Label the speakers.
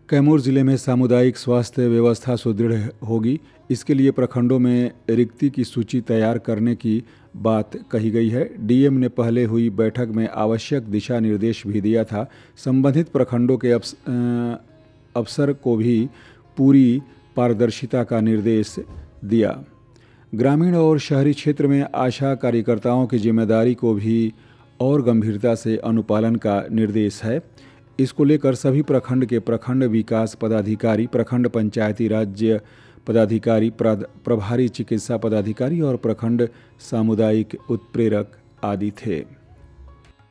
Speaker 1: कैमूर जिले में सामुदायिक स्वास्थ्य व्यवस्था सुदृढ़ होगी। इसके लिए प्रखंडों में रिक्ति की सूची तैयार करने की बात कही गई है। डीएम ने पहले हुई बैठक में आवश्यक दिशा निर्देश भी दिया था। संबंधित प्रखंडों के अफसर को भी पूरी पारदर्शिता का निर्देश दिया। ग्रामीण और शहरी क्षेत्र में आशा कार्यकर्ताओं की जिम्मेदारी को भी और गंभीरता से अनुपालन का निर्देश है। इसको लेकर सभी प्रखंड के प्रखंड विकास पदाधिकारी, प्रखंड पंचायती राज्य पदाधिकारी, प्रभारी चिकित्सा पदाधिकारी और प्रखंड सामुदायिक उत्प्रेरक आदि थे।